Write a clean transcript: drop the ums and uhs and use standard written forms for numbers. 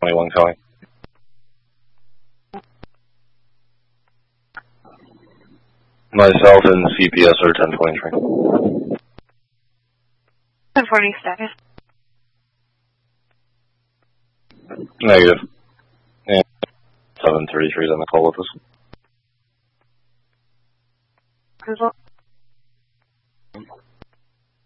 21 calling. Myself and CPS are 1023. 1040 status. Negative. And 733 is on the call with us. Result.